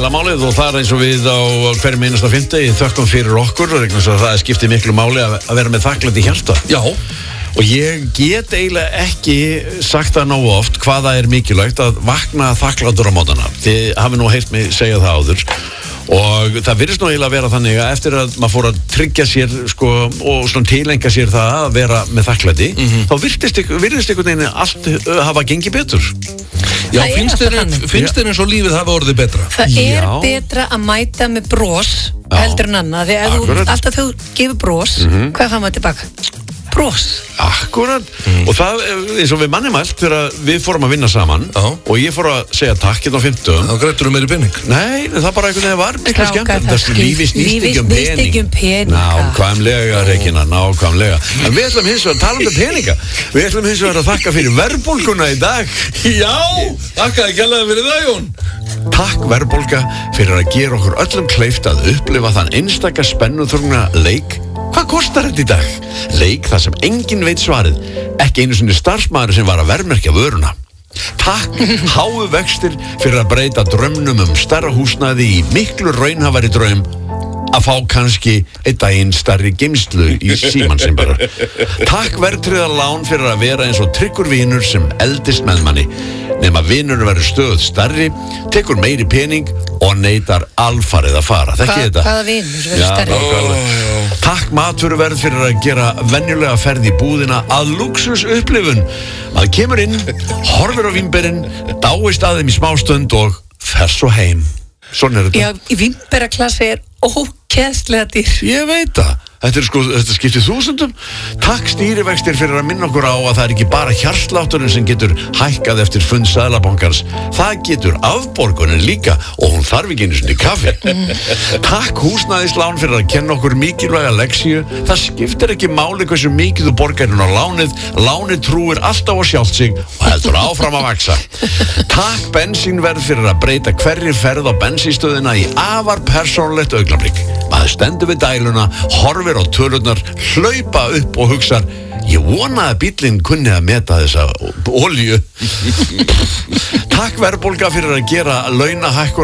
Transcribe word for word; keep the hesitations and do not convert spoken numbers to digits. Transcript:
eiginlega málið og það er eins og við á hverjum einasta fimmti þökkum fyrir okkur og það skiptir miklu máli að vera með þakklæti hjarta. Já. Og ég get eiginlega ekki sagt það nógu oft hvað það er mikilvægt að vakna þakklátur á mótana. Þið hafi nú heyrt mig segja það áður. Og það virðist nú eiginlega að vera þannig að eftir að maður fór að tryggja sér sko, og svona tilenga sér það að vera með þakklæti, mm-hmm. þá virðist ykkur, virðist ykkur neina allt hafa gengið betur. Já, finnst þér, finnst þér eins og lífið hafa orðið betra? Það er Já. betra að mæta með bros heldur en annað, því að þú, alltaf þú gefur bros, mm-hmm. hvað hafa maður tilbaka? Bros. Akkurat, mm. og það eins og við manni mælt þegar við fórum að vinna saman Já. Og ég fór að segja takk hérna á fimmtudaginn. Þá grættur þú meiri pening? Nei, það bara einhvern veginn var miklu skemmt. Það lífi snýst ekki um pening. pening. Nákvæmlega, Regína, nákvæmlega. En við ætlum hins vegar að tala um peninga. Við ætlum hins vegar að þakka fyrir verðbólguna í dag. Já, þakkaði kærlega fyrir það, Jón. Takk verðbólga fyrir að gera okkur öllum kleift að upplifa þann einstaka spennuþrungna leik. Hvað kostar þetta í dag? Leik þar sem enginn veit svarið. Ekki einu sinni starfsmaður sem var að verðmerkja vöruna. Takk, háu vextir fyrir að breyta draumnum um stærra húsnæði í miklu raunhafari draum að fá kannski einn daginn stærri geymslu í síman sem bara. Takk verðtryggða lán fyrir að vera eins og tryggur vinur sem eldist með manni. Nema vinur verður stöð stærri, tekur meiri pening og neitar alfarið að fara. Þekki Hva, þetta? Hvaða vinur verður stærri? Oh, Takk matvöruverð fyrir að gera venjulega ferð í búðina að luxus upplifun. Maður kemur inn, horfir á vínberinn, dáist að þeim í smástund og fer svo heim. Svona er þetta. Já, í vínberaklassi er ógeðslega dýr. Ég veit það. Þetta er sko, þetta skiptir þúsundum. Takk stýrivextir fyrir að minna okkur á að það er ekki bara hjartslátturinn sem getur hækkað eftir fund Seðlabankans. Það getur afborgunin líka og hún þarf ekki einu sinni kaffi. Takk húsnæðislán fyrir að kenna okkur mikilvæga leksíu. Það skiptir ekki máli hversu mikið þú borgar inn á lánið. Lánið trúir alltaf á sjálft sig og heldur áfram að vaksa. Takk bensínverð fyrir að breyta hverri ferð á bensínstöðina í afar persónulegt augnablik. Maður stendur við dæluna, horfir á tölurnar, hlaupa upp og hugsar ég vona að bíllinn kunni að meta þessa olíu. Takk verðbólga fyrir að gera launahækkun